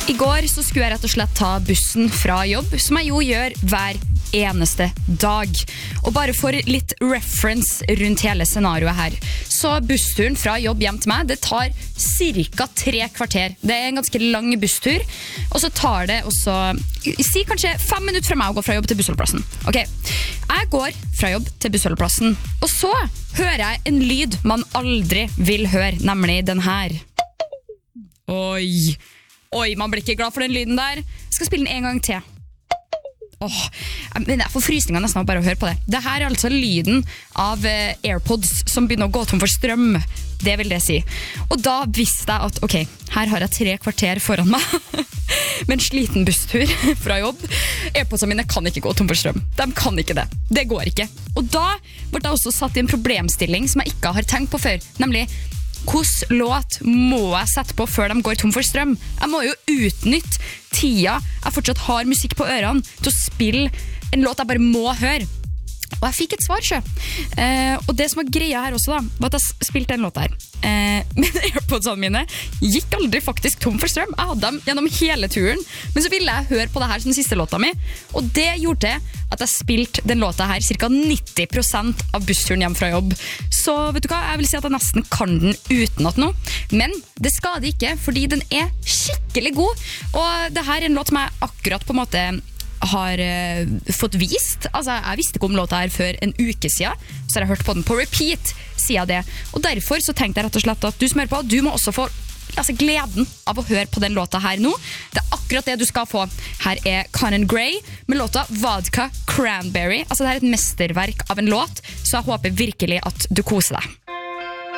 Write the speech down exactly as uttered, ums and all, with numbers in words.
I går så skulle jeg rett og slett ta bussen fra jobb, som jeg jo gjør hver eneste dag. Og bare for litt reference rundt hele scenarioet her, så bussturen fra jobb hjem til meg, det tar cirka tre kvarter. Det er en ganske lang busstur, og så tar det også, si kanskje fem minutter fra meg å gå fra jobb til bussholdeplassen. Ok, jeg går fra jobb til bussholdeplassen, og så hører jeg en lyd man aldri vil høre, nemlig den her. Oi, oi, man blir ikke glad for den lyden der. Jeg skal spille den en gang til. Åh, men jeg får frysninger nesten av bare å høre på det. Dette er altså lyden av eh, AirPods som begynner å gå tom for strøm. Det vil det si. Og da visste jeg at, ok, her har jeg tre kvarter foran meg med en sliten busstur fra jobb. AirPodsene mine kan ikke gå tom for strøm. De kan ikke det. Det går ikke. Og da ble jeg også satt i en problemstilling som jeg ikke har tenkt på før, nemlig hvordan låt må jeg sette på før de går tom for strøm? Jeg må jo utnytte tida jeg fortsatt har musikk på ørene til å spille en låt jeg bare må høre. Og jeg fikk et svar, sjø. Eh, og det som var greia her også da, var at jeg spilte en låt her. Eh, men AirPodsene mine gikk aldri faktisk tom for strøm. Jeg hadde dem gjennom hele turen. Men så ville jeg høre på det her som den siste låta mi. Og det gjorde at jeg spilte den låta her cirka nitti prosent av bussturen hjem fra jobb. Så vet du hva, jeg vil si at jeg nesten kan den uten at noe. Men det skader ikke, fordi den er skikkelig god. Og det her er en låt som jeg akkurat på en måte har uh, fått vist. Altså, jeg visste ikke om låta her før en uke siden, så har jeg hørt på den på repeat siden det. Og derfor så tenkte jeg rett og slett at du som hører på, du må også få altså, gleden av å høre på den låta her nå. Det er akkurat det du skal få. Her er Conan Gray med låta Vodka Cranberry. Altså, det er et mesterverk av en låt, så jeg håper virkelig at du koser deg.